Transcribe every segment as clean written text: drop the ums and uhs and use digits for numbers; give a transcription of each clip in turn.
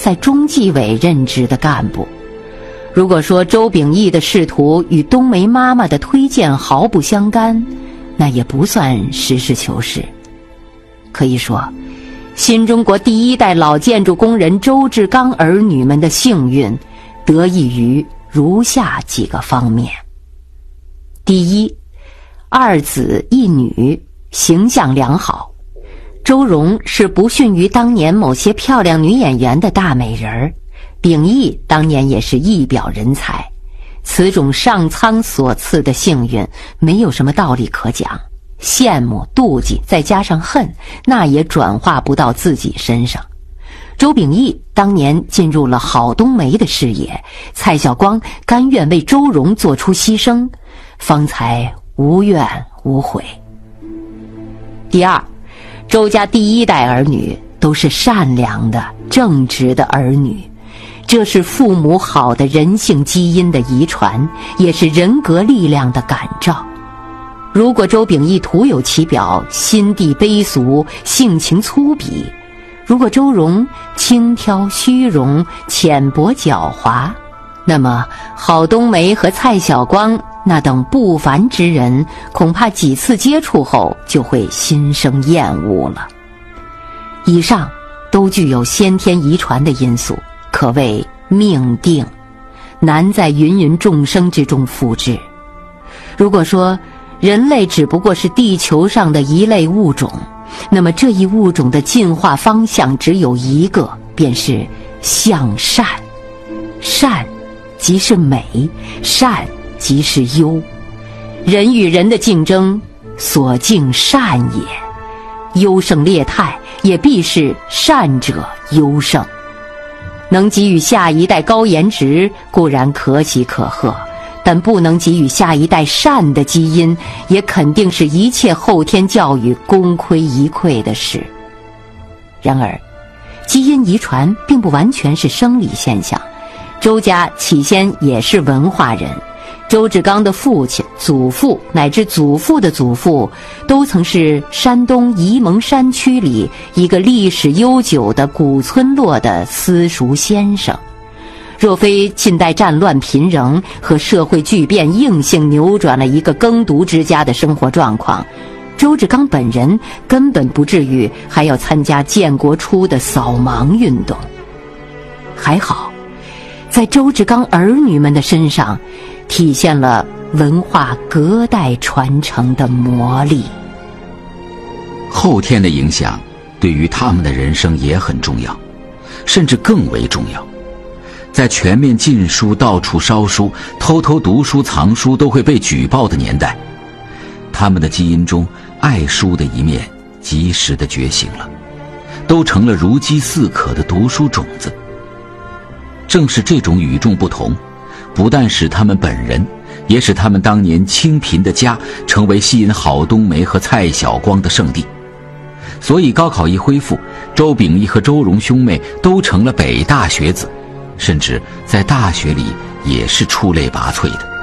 在中纪委任职的干部。如果说周秉义的仕途与冬梅妈妈的推荐毫不相干，那也不算实事求是。可以说，新中国第一代老建筑工人周志刚儿女们的幸运得益于如下几个方面。第一，二子一女，形象良好。周蓉是不逊于当年某些漂亮女演员的大美人儿，秉义当年也是一表人才。此种上苍所赐的幸运，没有什么道理可讲，羡慕、妒忌，再加上恨，那也转化不到自己身上。周秉义当年进入了郝冬梅的视野，蔡晓光甘愿为周蓉做出牺牲，方才无怨无悔。第二，周家第一代儿女都是善良的、正直的儿女，这是父母好的人性基因的遗传，也是人格力量的感召。如果周秉义徒有其表，心地卑俗，性情粗鄙；如果周蓉轻佻虚荣，浅薄狡猾，那么郝冬梅和蔡晓光那等不凡之人，恐怕几次接触后就会心生厌恶了。以上都具有先天遗传的因素，可谓命定，难在芸芸众生之中复制。如果说人类只不过是地球上的一类物种，那么这一物种的进化方向只有一个，便是向善。善即是美，善即是优。人与人的竞争，所敬善也。优胜劣汰，也必是善者优胜。能给予下一代高颜值，固然可喜可贺，但不能给予下一代善的基因，也肯定是一切后天教育功亏一篑的事。然而，基因遗传并不完全是生理现象。周家起先也是文化人，周志刚的父亲、祖父乃至祖父的祖父，都曾是山东沂蒙山区里一个历史悠久的古村落的私塾先生。若非近代战乱频仍和社会巨变硬性扭转了一个耕读之家的生活状况，周志刚本人根本不至于还要参加建国初的扫盲运动。还好，在周志刚儿女们的身上体现了文化隔代传承的魔力。 后天的影响对于他们的人生也很重要，甚至更为重要。在全面禁书、到处烧书、偷偷读书藏书都会被举报的年代，他们的基因中爱书的一面及时地觉醒了，都成了如饥似渴的读书种子。正是这种与众不同，不但使他们本人，也使他们当年清贫的家成为吸引郝冬梅和蔡晓光的圣地。所以高考一恢复，周秉义和周蓉兄妹都成了北大学子，甚至在大学里也是出类拔萃的。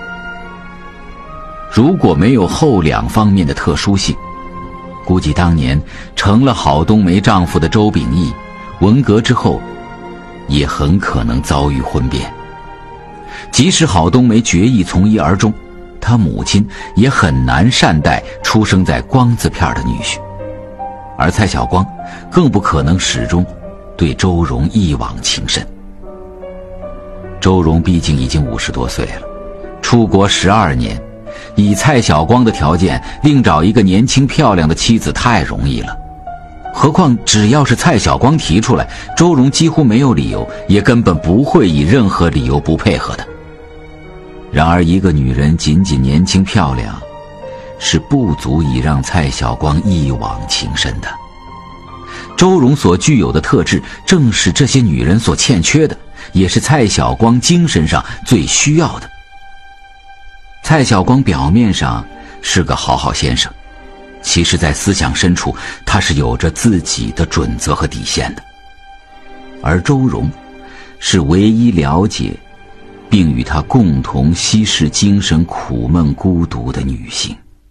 如果没有后两方面的特殊性，估计当年成了郝冬梅丈夫的周秉义，文革之后也很可能遭遇婚变。即使郝冬梅决意从一而终，她母亲也很难善待出生在光字片的女婿，而蔡晓光更不可能始终对周蓉一往情深。周蓉毕竟已经50多岁了，出国12年，以蔡晓光的条件，另找一个年轻漂亮的妻子太容易了。何况只要是蔡晓光提出来，周蓉几乎没有理由，也根本不会以任何理由不配合的。然而一个女人仅仅年轻漂亮，是不足以让蔡晓光一往情深的。周蓉所具有的特质，正是这些女人所欠缺的，也是蔡晓光精神上最需要的。蔡晓光表面上是个好好先生，其实在思想深处，他是有着自己的准则和底线的。而周蓉是唯一了解并与他共同稀释精神苦闷孤独的女性。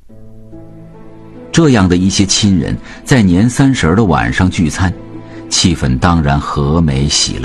这样的一些亲人在年30的晚上聚餐，气氛当然和美喜乐。